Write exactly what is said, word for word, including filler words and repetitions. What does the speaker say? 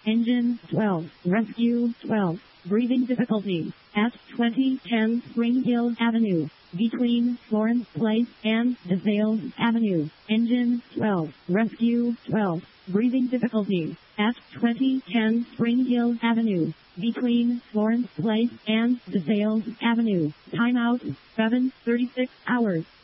Engine twelve. Rescue twelve. Breathing difficulty at twenty ten Spring Hill Avenue, between Florence Place and DeSales Avenue. Engine twelve. Rescue twelve. Breathing difficulty at twenty ten Spring Hill Avenue, between Florence Place and DeSales Avenue. Timeout seven thirty-six hours.